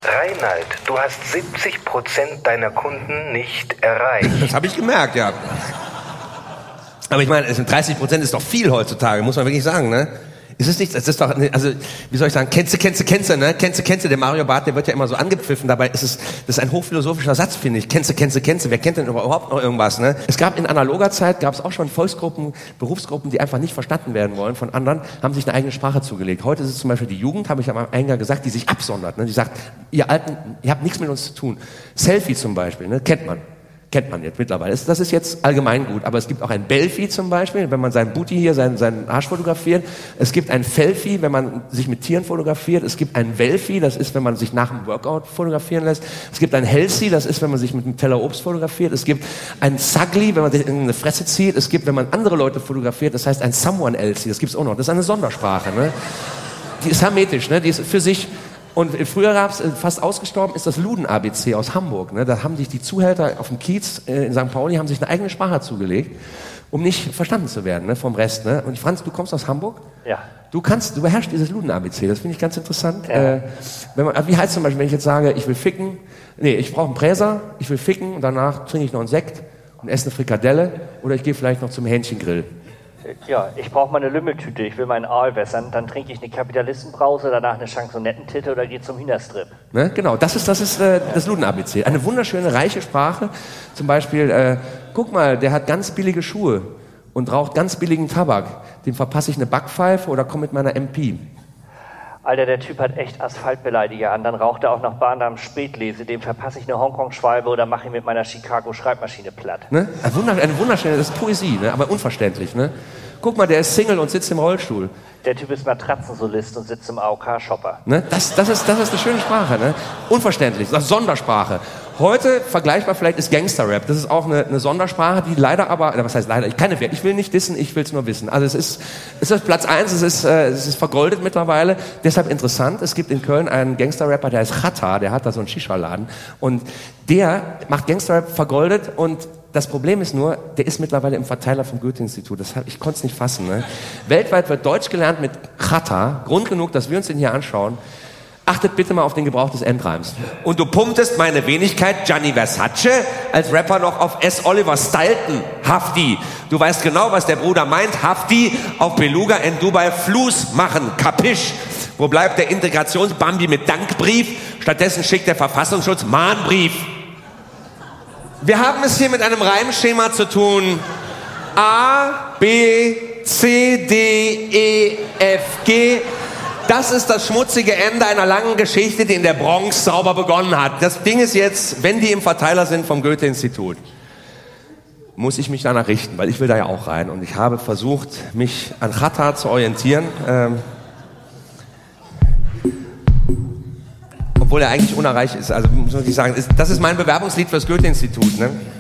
Reinhard, du hast 70% deiner Kunden nicht erreicht. Das habe ich gemerkt, ja. Aber ich meine, 30% ist doch viel heutzutage, muss man wirklich sagen, ne? Ist es nicht, es ist doch, also, wie soll ich sagen, kennst du, der Mario Barth, der wird ja immer so angepfiffen, dabei das ist ein hochphilosophischer Satz, finde ich. Kennst du, wer kennt denn überhaupt noch irgendwas, ne? Es gab in analoger Zeit, gab es auch schon Volksgruppen, Berufsgruppen, die einfach nicht verstanden werden wollen von anderen, haben sich eine eigene Sprache zugelegt. Heute ist es zum Beispiel die Jugend, habe ich am Eingang gesagt, die sich absondert, ne? Die sagt, ihr Alten, ihr habt nichts mit uns zu tun. Selfie zum Beispiel, ne? Kennt man jetzt mittlerweile. Das ist jetzt allgemein gut. Aber es gibt auch ein Belfie zum Beispiel, wenn man seinen Booty hier, seinen Arsch fotografiert. Es gibt ein Felfie, wenn man sich mit Tieren fotografiert. Es gibt ein Welfie, das ist, wenn man sich nach dem Workout fotografieren lässt. Es gibt ein Helsi, das ist, wenn man sich mit einem Teller Obst fotografiert. Es gibt ein Sagli, wenn man sich in eine Fresse zieht. Es gibt, wenn man andere Leute fotografiert, das heißt ein Someone Elsie. Das gibt's auch noch. Das ist eine Sondersprache, ne? Die ist hermetisch, ne? Die ist für sich. Und früher gab's, fast ausgestorben ist das Luden-ABC aus Hamburg. Ne? Da haben sich die Zuhälter auf dem Kiez in St. Pauli haben sich eine eigene Sprache zugelegt, um nicht verstanden zu werden, ne, vom Rest. Ne? Und Franz, du kommst aus Hamburg? Ja. Du beherrschst dieses Luden-ABC, das finde ich ganz interessant. Ja. Wie heißt zum Beispiel, wenn ich jetzt sage, ich will ficken, ich brauche einen Präser, ich will ficken und danach trinke ich noch einen Sekt und esse eine Frikadelle oder ich gehe vielleicht noch zum Hähnchengrill. Ja, ich brauche mal eine Lümmeltüte, ich will meinen Aal wässern, dann trinke ich eine Kapitalistenbrause, danach eine Chansonettentitte oder gehe zum Hühnerstrip. Ne? Genau, das ist das Luden-ABC. Eine wunderschöne, reiche Sprache. Zum Beispiel, guck mal, der hat ganz billige Schuhe und raucht ganz billigen Tabak. Dem verpasse ich eine Backpfeife oder komme mit meiner MP. Alter, der Typ hat echt Asphaltbeleidiger an, dann raucht er auch noch Bahndamm Spätlese, dem verpasse ich eine Hongkong-Schwalbe oder mache ihn mit meiner Chicago-Schreibmaschine platt. Ne? Eine wunderschöne, das ist Poesie, ne? Aber unverständlich. Ne? Guck mal, der ist Single und sitzt im Rollstuhl. Der Typ ist Matratzensolist und sitzt im AOK-Shopper. Ne? Das ist eine schöne Sprache, ne? Unverständlich, das ist Sondersprache. Heute, vergleichbar vielleicht, ist Gangster-Rap. Das ist auch eine Sondersprache, die leider aber, was heißt leider, ich will nicht dissen, ich will es nur wissen. Also es ist Platz 1, es ist vergoldet mittlerweile, deshalb interessant. Es gibt in Köln einen Gangster-Rapper, der heißt Chata, der hat da so einen Shisha-Laden und der macht Gangster-Rap vergoldet und das Problem ist nur, der ist mittlerweile im Verteiler vom Goethe-Institut. Ich konnte es nicht fassen. Ne? Weltweit wird Deutsch gelernt mit Chata. Grund genug, dass wir uns den hier anschauen. Achtet bitte mal auf den Gebrauch des Endreims. Und du pumptest meine Wenigkeit Gianni Versace als Rapper noch auf S. Oliver Stilton. Hafti. Du weißt genau, was der Bruder meint. Hafti auf Beluga in Dubai Fluss machen. Kapisch. Wo bleibt der Integrationsbambi mit Dankbrief? Stattdessen schickt der Verfassungsschutz Mahnbrief. Wir haben es hier mit einem Reimschema zu tun. A, B, C, D, E, F, G. Das ist das schmutzige Ende einer langen Geschichte, die in der Bronx sauber begonnen hat. Das Ding ist jetzt, wenn die im Verteiler sind vom Goethe-Institut, muss ich mich danach richten, weil ich will da ja auch rein. Und ich habe versucht, mich an Chata zu orientieren. Obwohl er eigentlich unerreicht ist. Also muss man wirklich sagen, das ist mein Bewerbungslied fürs Goethe-Institut. Ne?